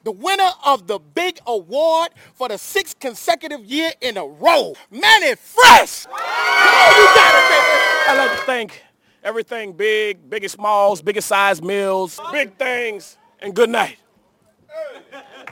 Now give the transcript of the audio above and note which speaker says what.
Speaker 1: the winner of the big award for the 6th consecutive year in a row, Mannie Fresh. Come on, you got it, baby.
Speaker 2: I'd like to thank everything big, biggest smalls, biggest size meals, big things, and good night.